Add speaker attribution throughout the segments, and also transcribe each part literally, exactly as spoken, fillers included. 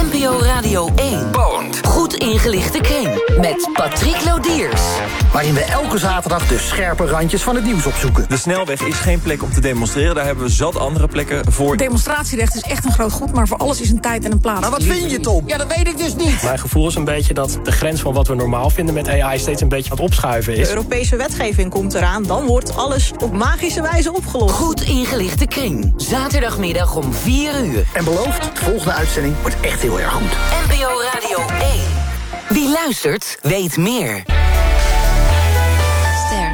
Speaker 1: N P O Radio één. Bond. Goed ingelichte kring. Met Patrick Lodiers.
Speaker 2: Waarin we elke zaterdag de scherpe randjes van het nieuws opzoeken.
Speaker 3: De snelweg is geen plek om te demonstreren. Daar hebben we zat andere plekken voor.
Speaker 4: Demonstratierecht is echt een groot goed, maar voor alles is een tijd en een plaats.
Speaker 2: Maar wat vind je, Tom? Ja, dat weet ik dus niet.
Speaker 5: Mijn gevoel is een beetje dat de grens van wat we normaal vinden met A I steeds een beetje aan het opschuiven is.
Speaker 6: De Europese wetgeving komt eraan, dan wordt alles op magische wijze opgelost.
Speaker 1: Goed ingelichte kring. Zaterdagmiddag om vier uur.
Speaker 2: En beloofd, de volgende uitzending wordt echt heel erg goed.
Speaker 1: N P O Radio één. Wie luistert, weet meer.
Speaker 7: Ster.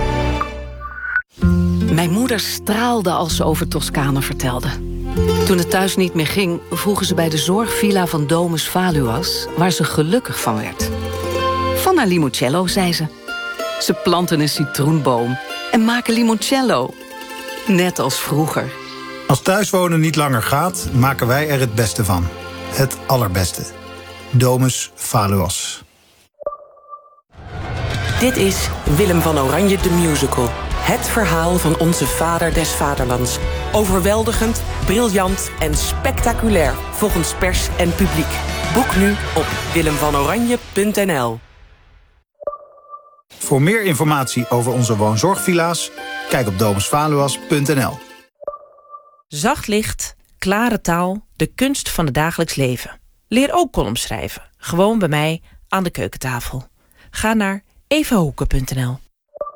Speaker 7: Mijn moeder straalde als ze over Toscane vertelde. Toen het thuis niet meer ging, vroegen ze bij de zorgvilla van Domus Valuas, waar ze gelukkig van werd. Van haar limoncello, zei ze. Ze planten een citroenboom en maken limoncello. Net als vroeger.
Speaker 8: Als thuiswonen niet langer gaat, maken wij er het beste van. Het allerbeste. Domus Valuas.
Speaker 9: Dit is Willem van Oranje de Musical. Het verhaal van onze vader des vaderlands. Overweldigend, briljant en spectaculair. Volgens pers en publiek. Boek nu op willem van oranje punt n l.
Speaker 8: Voor meer informatie over onze woonzorgvilla's, kijk op domus valuas punt n l.
Speaker 10: Zacht licht, klare taal, de kunst van het dagelijks leven. Leer ook columns schrijven. Gewoon bij mij aan de keukentafel. Ga naar evahoeken punt n l.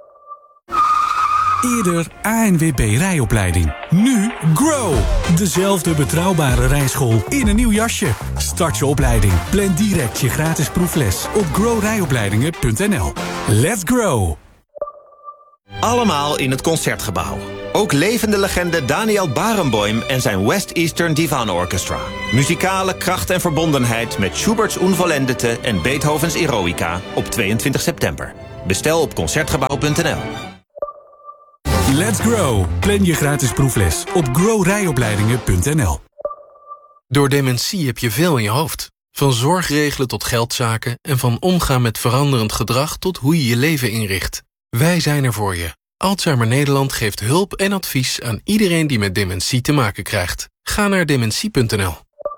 Speaker 11: Eerder A N W B rijopleiding. Nu Grow. Dezelfde betrouwbare rijschool in een nieuw jasje. Start je opleiding. Plan direct je gratis proefles op grow rijopleidingen punt n l. Let's grow.
Speaker 12: Allemaal in het Concertgebouw. Ook levende legende Daniel Barenboim en zijn West Eastern Divan Orchestra. Muzikale kracht en verbondenheid met Schubert's Unvollendete en Beethovens Eroica op tweeëntwintig september. Bestel op concertgebouw punt n l.
Speaker 11: Let's grow. Plan je gratis proefles op grow rijopleidingen punt n l.
Speaker 13: Door dementie heb je veel in je hoofd. Van zorgregelen tot geldzaken en van omgaan met veranderend gedrag tot hoe je je leven inricht. Wij zijn er voor je. Alzheimer Nederland geeft hulp en advies aan iedereen die met dementie te maken krijgt. Ga naar dementie punt n l.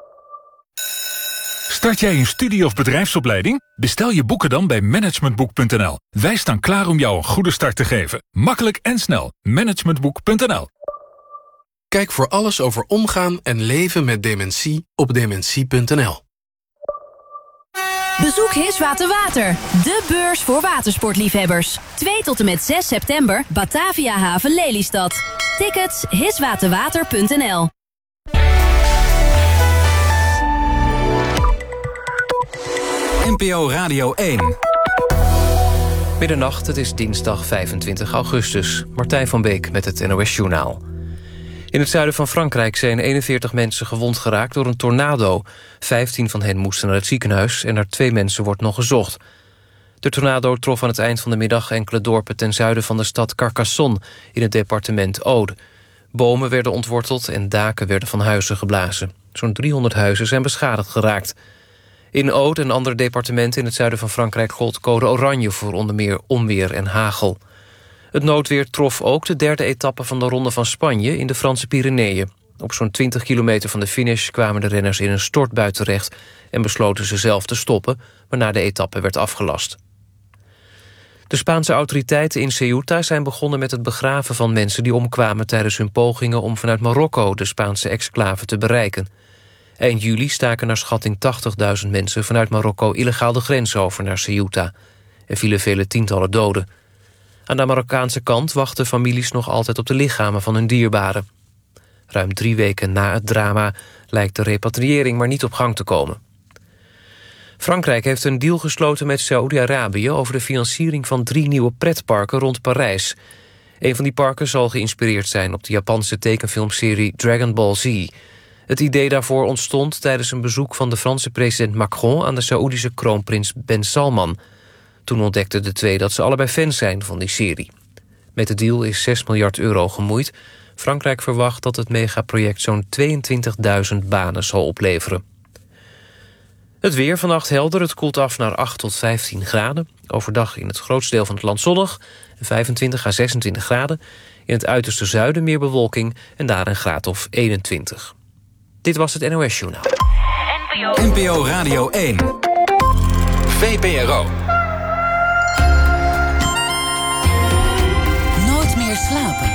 Speaker 14: Start jij een studie- of bedrijfsopleiding? Bestel je boeken dan bij managementboek punt n l. Wij staan klaar om jou een goede start te geven. Makkelijk en snel. managementboek punt n l.
Speaker 13: Kijk voor alles over omgaan en leven met dementie op dementie punt n l.
Speaker 15: Bezoek Hiswater Water, de beurs voor watersportliefhebbers. twee tot en met zes september, Batavia Haven Lelystad. Tickets hiswaterwater punt n l.
Speaker 16: N P O Radio één.
Speaker 17: Middernacht, het is dinsdag vijfentwintig augustus. Martijn van Beek met het N O S-journaal. In het zuiden van Frankrijk zijn eenenveertig mensen gewond geraakt door een tornado. vijftien van hen moesten naar het ziekenhuis en naar twee mensen wordt nog gezocht. De tornado trof aan het eind van de middag enkele dorpen ten zuiden van de stad Carcassonne in het departement Aude. Bomen werden ontworteld en daken werden van huizen geblazen. Zo'n driehonderd huizen zijn beschadigd geraakt. In Aude en andere departementen in het zuiden van Frankrijk gold code oranje voor onder meer onweer en hagel. Het noodweer trof ook de derde etappe van de Ronde van Spanje in de Franse Pyreneeën. Op zo'n twintig kilometer van de finish kwamen de renners in een stortbui terecht en besloten ze zelf te stoppen, waarna de etappe werd afgelast. De Spaanse autoriteiten in Ceuta zijn begonnen met het begraven van mensen die omkwamen tijdens hun pogingen om vanuit Marokko de Spaanse exclave te bereiken. Eind juli staken naar schatting tachtigduizend mensen vanuit Marokko illegaal de grens over naar Ceuta. Er vielen vele tientallen doden. Aan de Marokkaanse kant wachten families nog altijd op de lichamen van hun dierbaren. Ruim drie weken na het drama lijkt de repatriëring maar niet op gang te komen. Frankrijk heeft een deal gesloten met Saoedi-Arabië over de financiering van drie nieuwe pretparken rond Parijs. Een van die parken zal geïnspireerd zijn op de Japanse tekenfilmserie Dragon Ball Z. Het idee daarvoor ontstond tijdens een bezoek van de Franse president Macron aan de Saoedische kroonprins Ben Salman. Toen ontdekten de twee dat ze allebei fans zijn van die serie. Met de deal is zes miljard euro gemoeid. Frankrijk verwacht dat het megaproject zo'n tweeëntwintigduizend banen zal opleveren. Het weer vannacht helder, het koelt af naar acht tot vijftien graden. Overdag in het grootste deel van het land zonnig, vijfentwintig à zesentwintig graden. In het uiterste zuiden meer bewolking en daar een graad of eenentwintig. Dit was het N O S-journaal.
Speaker 18: N P
Speaker 16: N P O Radio één. V P R O.
Speaker 1: Nooit meer slapen.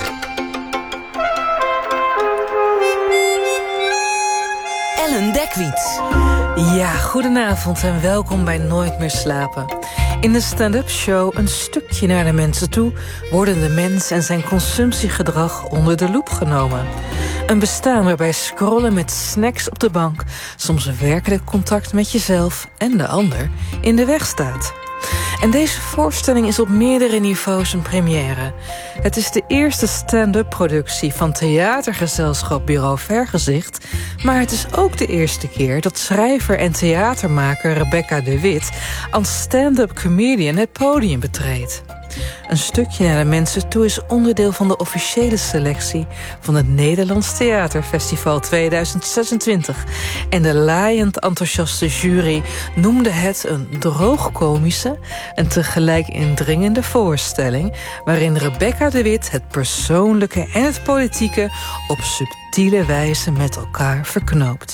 Speaker 1: Ellen Dekwiets.
Speaker 18: Ja, goedenavond en welkom bij Nooit meer slapen. In de stand-up show Een stukje naar de mensen toe worden de mens en zijn consumptiegedrag onder de loep genomen. Een bestaan waarbij scrollen met snacks op de bank soms werkelijk contact met jezelf en de ander in de weg staat. En deze voorstelling is op meerdere niveaus een première. Het is de eerste stand-up productie van theatergezelschap Bureau Vergezicht, maar het is ook de eerste keer dat schrijver en theatermaker Rebecca de Wit als stand-up comedian het podium betreedt. Een stukje naar de mensen toe is onderdeel van de officiële selectie van het Nederlands Theaterfestival tweeduizend zesentwintig. En de laaiend enthousiaste jury noemde het een droogkomische en tegelijk indringende voorstelling, waarin Rebecca de Wit het persoonlijke en het politieke op subtiele wijze met elkaar verknoopt.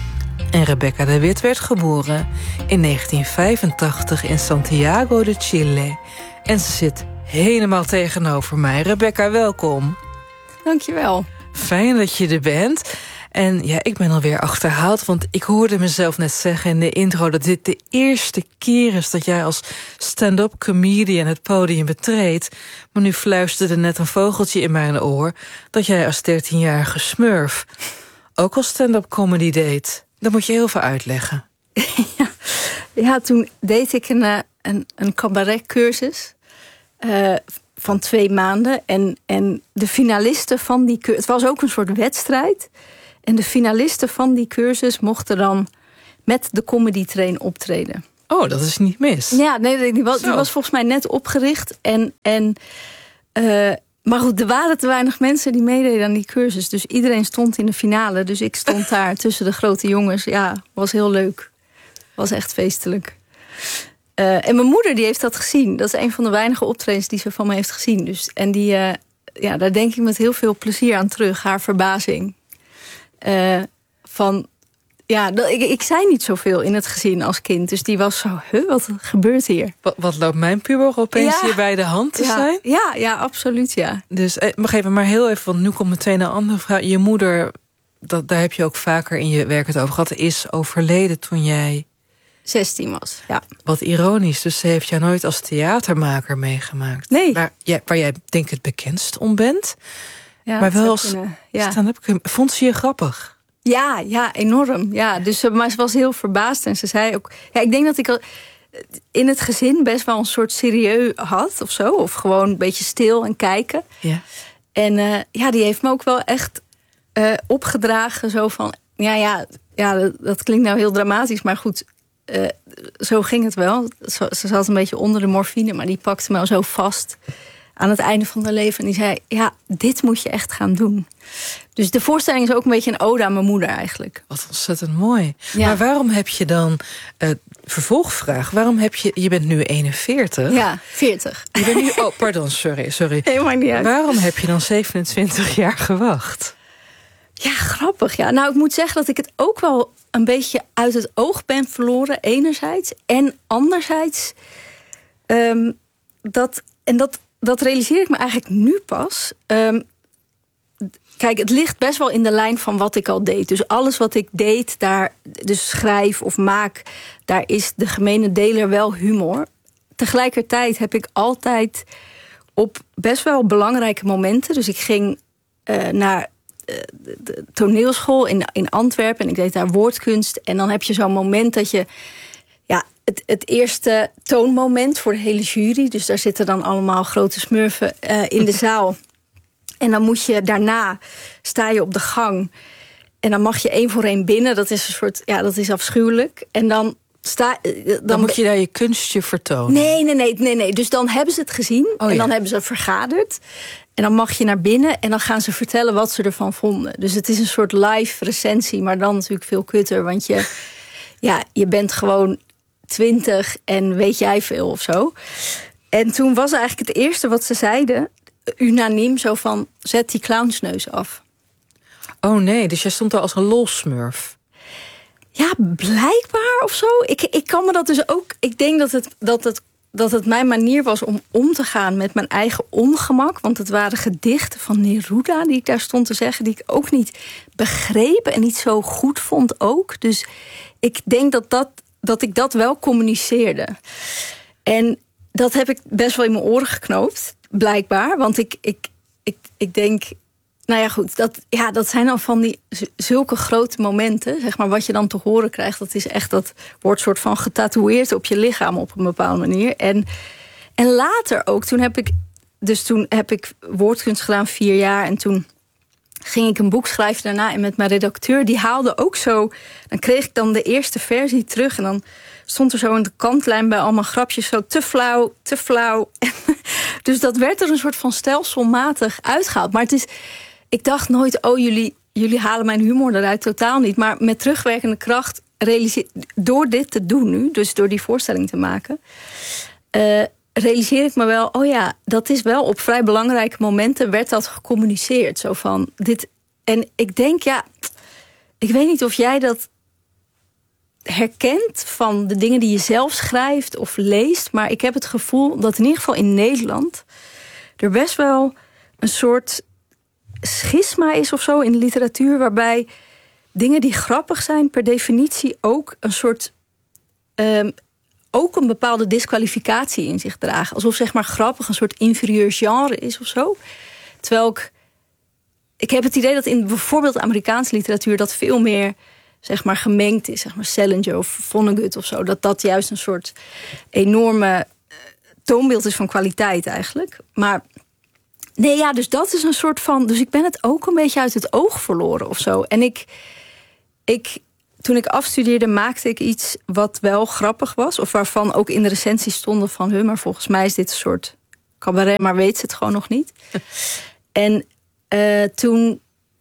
Speaker 18: En Rebecca de Wit werd geboren in negentien vijfentachtig in Santiago de Chile. En ze zit helemaal tegenover mij. Rebecca, welkom.
Speaker 19: Dankjewel.
Speaker 18: Fijn dat je er bent. En ja, ik ben alweer achterhaald, want ik hoorde mezelf net zeggen in de intro dat dit de eerste keer is dat jij als stand-up comedian het podium betreedt. Maar nu fluisterde net een vogeltje in mijn oor dat jij als dertienjarige smurf ook al stand-up comedy deed. Dat moet je heel veel uitleggen.
Speaker 19: ja, ja, toen deed ik een, een, een cabaretcursus uh, van twee maanden. En, en de finalisten van die cursus, het was ook een soort wedstrijd. En de finalisten van die cursus mochten dan met de comedy train optreden.
Speaker 18: Oh, dat is niet mis.
Speaker 19: Ja, nee, die was, die was volgens mij net opgericht. En, en, uh, maar goed, er waren te weinig mensen die meededen aan die cursus. Dus iedereen stond in de finale. Dus ik stond daar tussen de grote jongens. Ja, was heel leuk. Was echt feestelijk. Uh, en mijn moeder die heeft dat gezien. Dat is een van de weinige optredens die ze van me heeft gezien. Dus, en die, uh, ja, daar denk ik met heel veel plezier aan terug. Haar verbazing. Uh, van, ja, dat, ik, ik zei niet zoveel in het gezin als kind. Dus die was zo, huh, wat gebeurt hier?
Speaker 18: Wat, wat loopt mijn puber opeens
Speaker 19: ja.
Speaker 18: hier bij de hand te
Speaker 19: ja.
Speaker 18: zijn?
Speaker 19: Ja, ja, absoluut, ja.
Speaker 18: Dus, eh, mag even maar heel even, want nu komt meteen een andere vraag. Je moeder, dat, daar heb je ook vaker in je werk het over gehad, is overleden toen jij
Speaker 19: zestien was, ja.
Speaker 18: Wat ironisch, dus ze heeft jou nooit als theatermaker meegemaakt.
Speaker 19: Nee.
Speaker 18: Waar, ja, waar jij denk ik het bekendst om bent.
Speaker 19: Ja,
Speaker 18: maar wel als
Speaker 19: ja.
Speaker 18: stand-up. Vond ze je grappig?
Speaker 19: Ja, ja, enorm. Ja, dus, maar ze was heel verbaasd en ze zei ook, ja, ik denk dat ik al in het gezin best wel een soort serieus had of zo. Of gewoon een beetje stil en kijken.
Speaker 18: Ja.
Speaker 19: En uh, ja, die heeft me ook wel echt uh, opgedragen. Zo van, ja, ja, ja dat, dat klinkt nou heel dramatisch, maar goed. Uh, zo ging het wel. Ze, ze zat een beetje onder de morfine, maar die pakte me zo vast aan het einde van haar leven. En die zei, ja, dit moet je echt gaan doen. Dus de voorstelling is ook een beetje een ode aan mijn moeder eigenlijk.
Speaker 18: Wat ontzettend mooi.
Speaker 19: Ja.
Speaker 18: Maar waarom heb je dan, uh, vervolgvraag, waarom heb je, je bent nu eenenveertig.
Speaker 19: Ja, veertig.
Speaker 18: Je bent nu, oh, pardon, sorry, sorry.
Speaker 19: Helemaal niet uit.
Speaker 18: Waarom heb je dan zevenentwintig jaar gewacht?
Speaker 19: Ja, grappig. Ja. Nou, ik moet zeggen dat ik het ook wel een beetje uit het oog ben verloren, enerzijds. En anderzijds, um, dat, en dat, dat realiseer ik me eigenlijk nu pas. Um, kijk, het ligt best wel in de lijn van wat ik al deed. Dus alles wat ik deed, daar, dus schrijf of maak, daar is de gemene deler wel humor. Tegelijkertijd heb ik altijd op best wel belangrijke momenten, dus ik ging uh, naar de, de toneelschool in, in Antwerpen en ik deed daar woordkunst. En dan heb je zo'n moment dat je, ja, het, het eerste toonmoment voor de hele jury. Dus daar zitten dan allemaal grote smurfen uh, in de zaal. En dan moet je daarna, sta je op de gang. En dan mag je één voor één binnen. Dat is een soort, ja, dat is afschuwelijk. En dan sta dan,
Speaker 18: dan moet je daar je kunstje vertonen.
Speaker 19: Nee, nee, nee, nee, nee. Dus dan hebben ze het gezien. Oh, en dan ja. hebben ze vergaderd. En dan mag je naar binnen en dan gaan ze vertellen wat ze ervan vonden. Dus het is een soort live recensie, maar dan natuurlijk veel kutter. Want je, ja, je bent gewoon twintig en weet jij veel of zo. En toen was eigenlijk het eerste wat ze zeiden, unaniem, zo van, zet die clownsneus af.
Speaker 18: Oh nee, dus jij stond daar als een lolsmurf.
Speaker 19: Ja, blijkbaar of zo. Ik, ik kan me dat dus ook... Ik denk dat het, dat, het, dat het mijn manier was om om te gaan met mijn eigen ongemak. Want het waren gedichten van Neruda die ik daar stond te zeggen, die ik ook niet begreep en niet zo goed vond ook. Dus ik denk dat, dat, dat ik dat wel communiceerde. En dat heb ik best wel in mijn oren geknoopt, blijkbaar. Want ik, ik, ik, ik denk... Nou ja, goed, dat, ja, dat zijn dan van die zulke grote momenten. Zeg maar, wat je dan te horen krijgt, dat is echt, dat wordt soort van getatoeëerd op je lichaam op een bepaalde manier. En, en later ook, toen heb ik, dus toen heb ik woordkunst gedaan, vier jaar. En toen ging ik een boek schrijven daarna. En met mijn redacteur, die haalde ook zo. Dan kreeg ik dan de eerste versie terug. En dan stond er zo in de kantlijn bij allemaal grapjes zo te flauw, te flauw. Dus dat werd er een soort van stelselmatig uitgehaald. Maar het is... Ik dacht nooit, oh, jullie, jullie halen mijn humor eruit, totaal niet. Maar met terugwerkende kracht, realiseer, door dit te doen nu, dus door die voorstelling te maken, uh, realiseer ik me wel, oh ja, dat is wel op vrij belangrijke momenten werd dat gecommuniceerd. Zo van dit. En ik denk, ja, ik weet niet of jij dat herkent van de dingen die je zelf schrijft of leest, maar ik heb het gevoel dat in ieder geval in Nederland er best wel een soort schisma is of zo in de literatuur, waarbij dingen die grappig zijn per definitie ook een soort um, ook een bepaalde disqualificatie in zich dragen. Alsof zeg maar grappig een soort inferieur genre is of zo. Terwijl ik ik heb het idee dat in bijvoorbeeld Amerikaanse literatuur dat veel meer zeg maar gemengd is, zeg maar Salinger of Vonnegut of zo, dat dat juist een soort enorme toonbeeld is van kwaliteit eigenlijk. Maar nee, ja, dus dat is een soort van... Dus ik ben het ook een beetje uit het oog verloren of zo. En ik, ik, toen ik afstudeerde, maakte ik iets wat wel grappig was. Of waarvan ook in de recensies stonden van... Huh, maar volgens mij is dit een soort cabaret, maar weet ze het gewoon nog niet. En uh, toen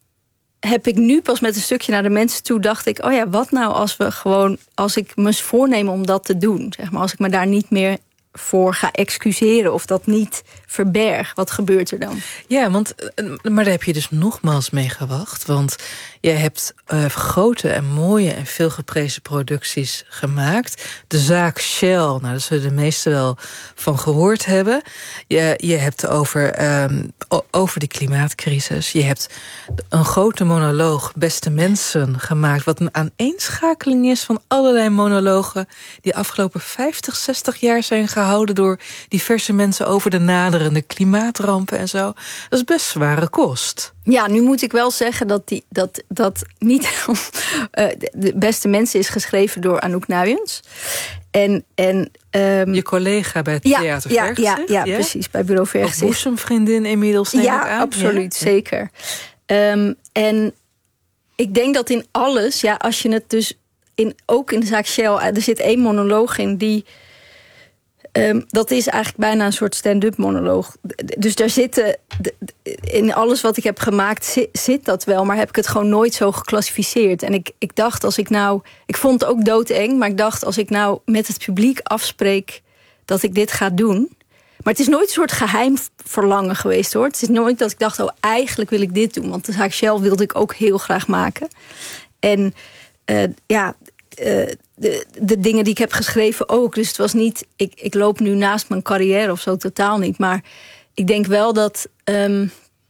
Speaker 19: heb ik nu pas met een stukje naar de mensen toe... dacht ik, oh ja, wat nou als we gewoon... als ik me eens voorneem om dat te doen. Zeg maar, als ik me daar niet meer voor ga excuseren of dat niet verberg. Wat gebeurt er dan?
Speaker 18: Ja, want, maar daar heb je dus nogmaals mee gewacht. Want je hebt uh, grote en mooie en veel geprezen producties gemaakt. De zaak Shell, nou, daar zullen de meesten wel van gehoord hebben. Je, je hebt over, um, over de klimaatcrisis. Je hebt een grote monoloog, Beste Mensen, gemaakt. Wat een aaneenschakeling is van allerlei monologen die afgelopen vijftig, zestig jaar zijn gehouden door diverse mensen over de naderende klimaatrampen en zo. Dat is best zware kost.
Speaker 19: Ja, nu moet ik wel zeggen dat die, dat, dat niet uh, de Beste Mensen is geschreven door Anouk Nuyens. En, en, um,
Speaker 18: je collega bij het
Speaker 19: ja,
Speaker 18: Theater
Speaker 19: ja,
Speaker 18: Vergezicht?
Speaker 19: Ja, ja, ja, precies, bij Bureau Vergezicht.
Speaker 18: Of boezemvriendin inmiddels, neem
Speaker 19: ja,
Speaker 18: ik aan.
Speaker 19: Absoluut,
Speaker 18: ja,
Speaker 19: zeker. Um, en ik denk dat in alles, ja, als je het dus in, ook in de zaak Shell, er zit één monoloog in die Um, dat is eigenlijk bijna een soort stand-up monoloog. Dus daar zitten, in alles wat ik heb gemaakt zit, zit dat wel, maar heb ik het gewoon nooit zo geclassificeerd. En ik, ik dacht als ik nou, ik vond het ook doodeng, maar ik dacht als ik nou met het publiek afspreek dat ik dit ga doen. Maar het is nooit een soort geheim verlangen geweest, hoor. Het is nooit dat ik dacht, oh, eigenlijk wil ik dit doen. Want de zaak Shell wilde ik ook heel graag maken. En uh, ja, uh, de, de dingen die ik heb geschreven ook. Dus het was niet, ik, ik loop nu naast mijn carrière of zo, totaal niet. Maar ik denk wel dat, um,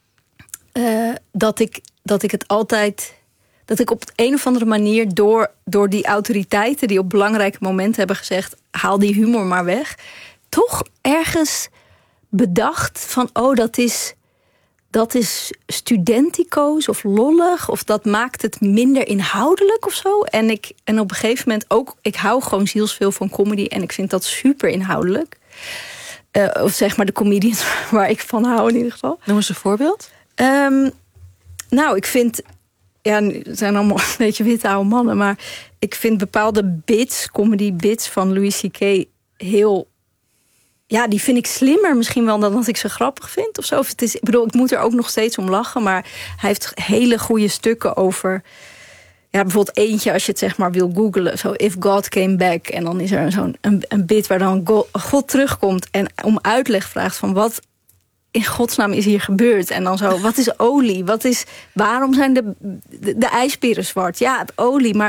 Speaker 19: uh, dat, ik, dat ik het altijd, dat ik op het een of andere manier door, door die autoriteiten die op belangrijke momenten hebben gezegd, haal die humor maar weg, toch ergens bedacht van, oh, dat is, dat is studentico's of lollig, of dat maakt het minder inhoudelijk of zo. En, ik, en op een gegeven moment ook, ik hou gewoon zielsveel van comedy en ik vind dat super inhoudelijk. Uh, of zeg maar de comedians waar ik van hou in ieder geval.
Speaker 18: Noem eens een voorbeeld.
Speaker 19: Um, nou, ik vind, ja, het zijn allemaal een beetje witte oude mannen, maar ik vind bepaalde bits, comedy bits van Louis C K heel, ja, die vind ik slimmer misschien wel dan dat ik ze grappig vind of zo. Of het is, ik bedoel, ik moet er ook nog steeds om lachen, maar hij heeft hele goede stukken over, ja, bijvoorbeeld eentje als je het zeg maar wil googlen, zo If God Came Back, en dan is er zo'n een, een bit waar dan God, God terugkomt en om uitleg vraagt van wat in godsnaam is hier gebeurd. En dan zo, wat is olie? Wat is, waarom zijn de, de, de ijsberen zwart? Ja, olie, maar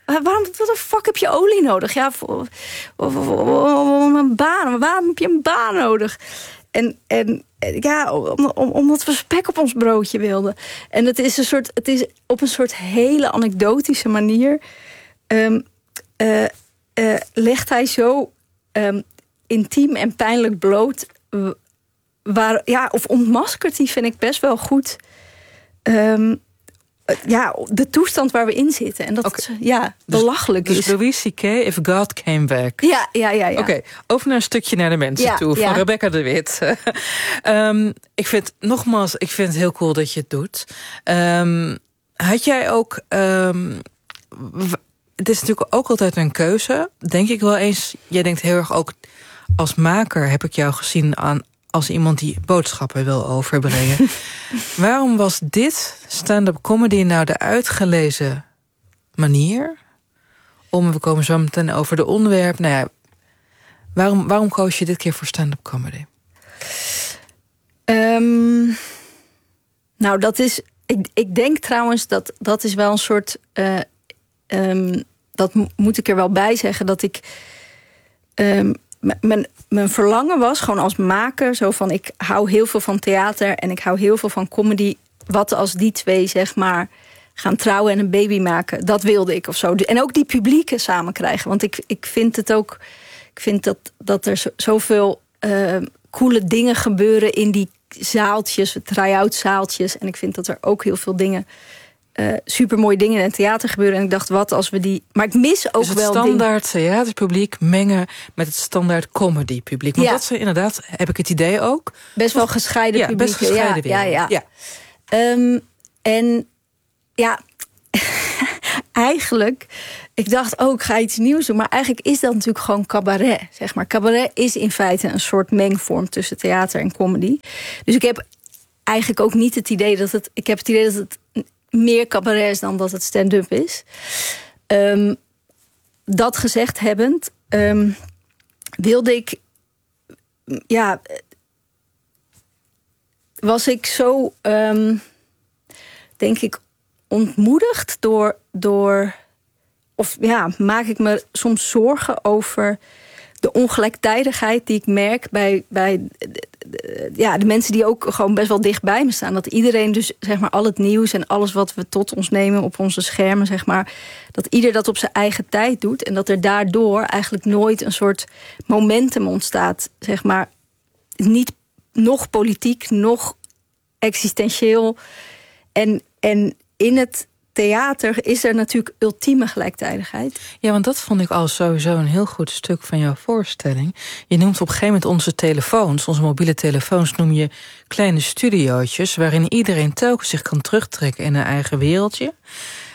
Speaker 19: waarom, wat de fuck heb je olie nodig? Ja, voor, voor, voor, voor een baan. Waarom heb je een baan nodig? En, en ja, om, om, omdat we spek op ons broodje wilden. En het is, een soort, het is op een soort hele anekdotische manier... Um, uh, uh, legt hij zo um, intiem en pijnlijk bloot... Waar, ja, of ontmaskert hij, vind ik best wel goed... Um, ja, de toestand waar we in zitten. En dat okay. het, ja,
Speaker 18: dus,
Speaker 19: belachelijk
Speaker 18: dus
Speaker 19: is.
Speaker 18: Dus Louis C K, If God Came Back.
Speaker 19: Ja, ja, ja. ja.
Speaker 18: Oké, okay, over naar een stukje naar de mensen ja, toe. Van ja. Rebecca de Wit. um, ik vind, nogmaals, ik vind het heel cool dat je het doet. Um, had jij ook... Um, w- het is natuurlijk ook altijd een keuze. Denk ik wel eens. Jij denkt heel erg ook... Als maker heb ik jou gezien aan... als iemand die boodschappen wil overbrengen. Waarom was dit stand-up comedy nou de uitgelezen manier? Om, we komen zo meteen over de onderwerp. Nou ja, waarom, waarom koos je dit keer voor stand-up comedy?
Speaker 19: Um, nou, dat is... Ik, ik denk trouwens dat dat is wel een soort... Uh, um, dat m- moet ik er wel bij zeggen, dat ik... Um, Mijn, mijn verlangen was gewoon als maker... zo van, ik hou heel veel van theater... en ik hou heel veel van comedy. Wat als die twee, zeg maar... gaan trouwen en een baby maken. Dat wilde ik of zo. En ook die publieken samen krijgen. Want ik, ik vind het ook... ik vind dat, dat er zo, zoveel uh, coole dingen gebeuren... in die zaaltjes, try-out zaaltjes. En ik vind dat er ook heel veel dingen... Uh, supermooie dingen in het theater gebeuren. En ik dacht, wat als we die... Maar ik mis ook
Speaker 18: dus het
Speaker 19: wel
Speaker 18: standaard dingen... theaterpubliek mengen met het standaard comedypubliek. Want ja. dat zijn inderdaad, heb ik het idee ook...
Speaker 19: Best wel gescheiden
Speaker 18: ja,
Speaker 19: publieken.
Speaker 18: Best gescheiden
Speaker 19: ja, ja, ja.
Speaker 18: ja.
Speaker 19: Um, en ja, eigenlijk... Ik dacht ook, oh, ik ga iets nieuws doen. Maar eigenlijk is dat natuurlijk gewoon cabaret. Zeg maar. Cabaret is in feite een soort mengvorm tussen theater en comedy. Dus ik heb eigenlijk ook niet het idee dat het... Ik heb het idee dat het... meer cabaret is dan dat het stand-up is. Um, dat gezegd hebbend... Um, wilde ik... Ja... Was ik zo... Um, denk ik... ontmoedigd door... door of ja, maak ik me soms zorgen over... de ongelijktijdigheid die ik merk bij, bij de, de, ja, de mensen die ook gewoon best wel dicht bij me staan. Dat iedereen dus, zeg maar, al het nieuws en alles wat we tot ons nemen op onze schermen, zeg maar, dat ieder dat op zijn eigen tijd doet. En dat er daardoor eigenlijk nooit een soort momentum ontstaat, zeg maar, niet nog politiek, nog existentieel. En, en in het theater is er natuurlijk ultieme gelijktijdigheid.
Speaker 18: Ja, want dat vond ik al sowieso een heel goed stuk van jouw voorstelling. Je noemt op een gegeven moment onze telefoons, onze mobiele telefoons, noem je kleine studiootjes, waarin iedereen telkens zich kan terugtrekken in een eigen wereldje.